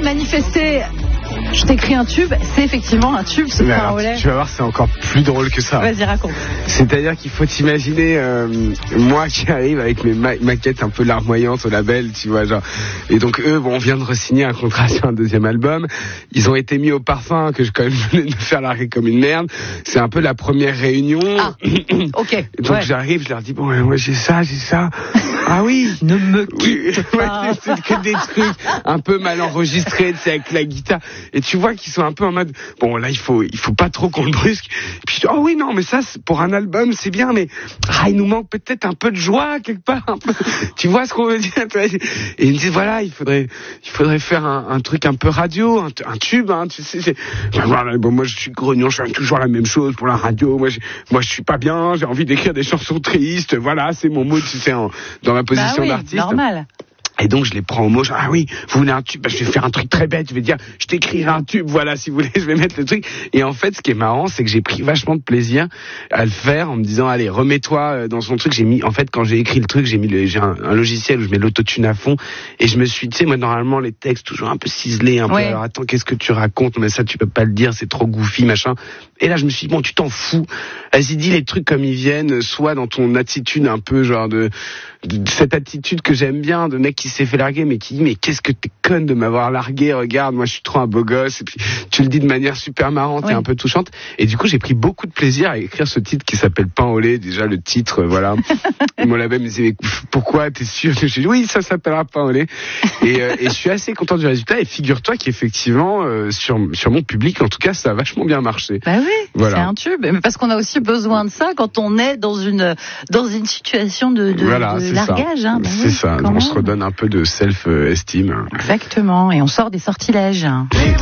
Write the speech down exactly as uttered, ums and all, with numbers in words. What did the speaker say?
manifester. Je t'écris un tube, c'est effectivement un tube, ce pain au lait. Tu vas voir, c'est encore plus drôle que ça. Vas-y, raconte. C'est-à-dire qu'il faut t'imaginer euh, moi qui arrive avec mes ma- maquettes un peu larmoyantes au label, tu vois, genre. Et donc eux, bon, on vient de re-signer un contrat sur un deuxième album. Ils ont été mis au parfum que je quand même venais de faire l'arrêt comme une merde. C'est un peu la première réunion. Ah, ok. Donc ouais. j'arrive, je leur dis bon, moi j'ai ça, j'ai ça. Ah oui. Ne me Oui, quitte pas. ouais, c'est que des trucs un peu mal enregistrés, tu sais, avec la guitare. Et tu vois qu'ils sont un peu en mode, bon, là, il faut, il faut pas trop qu'on le brusque. Et puis, je dis, oh oui, non, mais ça, c'est pour un album, c'est bien, mais, ah, il nous manque peut-être un peu de joie, quelque part, un peu. Tu vois ce qu'on veut dire? Et ils me disent, voilà, il faudrait, il faudrait faire un, un truc un peu radio, un, un tube, hein, tu sais, c'est, ben, voilà, bon, moi, je suis grognon, je fais toujours la même chose pour la radio. Moi, je, moi, je suis pas bien, j'ai envie d'écrire des chansons tristes, voilà, c'est mon mot, tu sais, en, dans ma position bah oui, d'artiste. Normal. Et donc je les prends au mot, genre, ah oui, vous voulez un tube, bah, je vais faire un truc très bête, je vais dire, je t'écrirai un tube, voilà, si vous voulez, je vais mettre le truc. Et en fait, ce qui est marrant, c'est que j'ai pris vachement de plaisir à le faire en me disant, allez, remets-toi dans son truc. J'ai mis, en fait, quand j'ai écrit le truc, j'ai mis le, j'ai un, un logiciel où je mets l'autotune à fond, et je me suis, tu sais, moi, normalement, les textes toujours un peu ciselés, un ouais. peu, alors attends, qu'est-ce que tu racontes? Mais ça, tu peux pas le dire, c'est trop goofy, machin. Et là, je me suis dit, bon, tu t'en fous. Vas-y, dis les trucs comme ils viennent, soit dans ton attitude un peu, genre de, de cette attitude que j'aime bien, de mec qui s'est fait larguer, mais qui dit, mais qu'est-ce que t'es conne de m'avoir largué, regarde, moi je suis trop un beau gosse, et puis tu le dis de manière super marrante, oui. et un peu touchante, et du coup j'ai pris beaucoup de plaisir à écrire ce titre qui s'appelle Pain au lait, déjà le titre, euh, voilà, et mon label me disait, pourquoi, t'es sûr? Je dis, oui, ça s'appellera Pain au lait, et, euh, et je suis assez content du résultat, et figure-toi qu'effectivement, euh, sur, sur mon public, en tout cas, ça a vachement bien marché. Bah oui, voilà. C'est un tube, mais parce qu'on a aussi besoin de ça quand on est dans une, dans une situation de, de, voilà, de largage. Hein. Bah c'est oui, ça, on même. se redonne un peu de self-esteem. Exactement, et on sort des sortilèges.